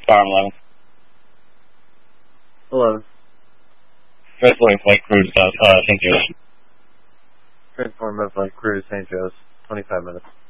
Farm 11. Hello. Transporting Flight Cruise, St. Joe's. Transform of Flight Cruise, St. Joe's. 25 minutes.